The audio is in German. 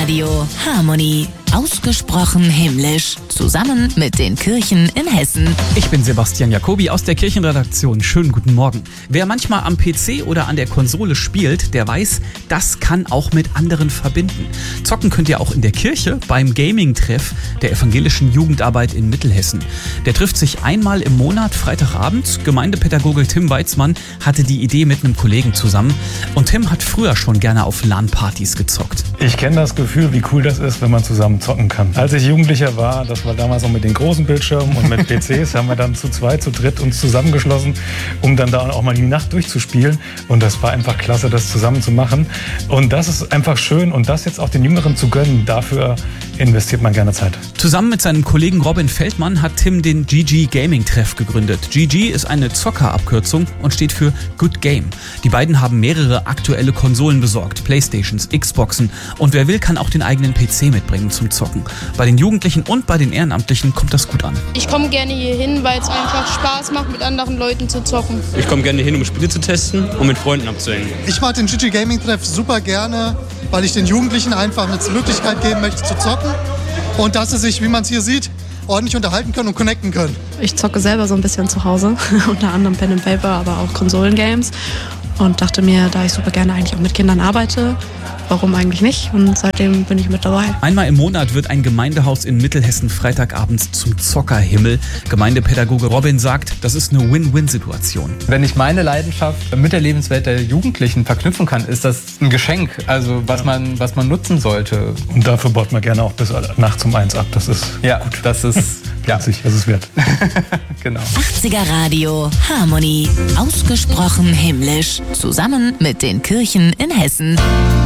Radio Harmony. Ausgesprochen himmlisch. Zusammen mit den Kirchen in Hessen. Ich bin Sebastian Jacobi aus der Kirchenredaktion. Schönen guten Morgen. Wer manchmal am PC oder an der Konsole spielt, der weiß, das kann auch mit anderen verbinden. Zocken könnt ihr auch in der Kirche beim Gaming-Treff der evangelischen Jugendarbeit in Mittelhessen. Der trifft sich einmal im Monat, Freitagabend. Gemeindepädagoge Tim Weitzmann hatte die Idee mit einem Kollegen zusammen. Und Tim hat früher schon gerne auf LAN-Partys gezockt. Ich kenne das Gefühl, wie cool das ist, wenn man zusammen zocken kann. Als ich Jugendlicher war, das war damals auch mit den großen Bildschirmen und mit PCs, haben wir dann zu zweit, zu dritt uns zusammengeschlossen, um dann da auch mal die Nacht durchzuspielen. Und das war einfach klasse, das zusammen zu machen. Und das ist einfach schön und das jetzt auch den Jüngeren zu gönnen, dafür investiert man gerne Zeit. Zusammen mit seinem Kollegen Robin Feldmann hat Tim den GG Gaming Treff gegründet. GG ist eine Zockerabkürzung und steht für Good Game. Die beiden haben mehrere aktuelle Konsolen besorgt, Playstations, Xboxen, und wer will, kann auch den eigenen PC mitbringen zum Zocken. Bei den Jugendlichen und bei den Ehrenamtlichen kommt das gut an. Ich komme gerne hier hin, weil es einfach Spaß macht, mit anderen Leuten zu zocken. Ich komme gerne hin, um Spiele zu testen und mit Freunden abzuhängen. Ich mag den GG Gaming Treff super gerne, weil ich den Jugendlichen einfach eine Möglichkeit geben möchte zu zocken und dass sie sich, wie man es hier sieht, ordentlich unterhalten können und connecten können. Ich zocke selber so ein bisschen zu Hause, unter anderem Pen and Paper, aber auch Konsolengames. Und dachte mir, da ich super gerne eigentlich auch mit Kindern arbeite, warum eigentlich nicht? Und seitdem bin ich mit dabei. Einmal im Monat wird ein Gemeindehaus in Mittelhessen freitagabends zum Zockerhimmel. Gemeindepädagoge Robin sagt, das ist eine Win-Win-Situation. Wenn ich meine Leidenschaft mit der Lebenswelt der Jugendlichen verknüpfen kann, ist das ein Geschenk, also was man nutzen sollte. Und dafür baut man gerne auch bis nachts um 1 ab. Das ist gut. Das ist das ist wert. Genau. 80er Radio Harmony. Ausgesprochen himmlisch. Zusammen mit den Kirchen in Hessen.